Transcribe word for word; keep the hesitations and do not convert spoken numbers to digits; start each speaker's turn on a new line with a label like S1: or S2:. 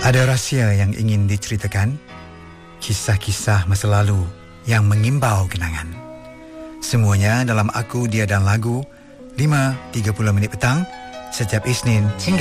S1: Ada rahsia yang ingin diceritakan, kisah-kisah masa lalu yang mengimbau kenangan. Semuanya dalam Aku, Dia dan Lagu, lima tiga puluh minit petang, setiap Isnin hingga